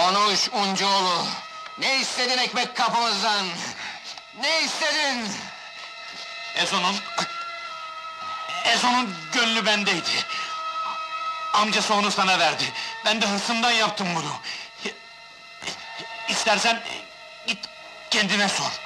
Konuş Uncuoğlu! Ne istedin ekmek kapımızdan? Ne istedin? Ezo'nun gönlü bendeydi. Amcası onu sana verdi. Ben de hırsımdan yaptım bunu. İstersen git kendine sor.